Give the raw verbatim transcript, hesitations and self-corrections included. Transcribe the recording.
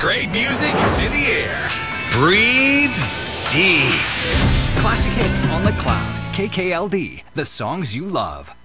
Great music is in the air. Breathe deep. Classic hits on the cloud. K K L D, the songs you love.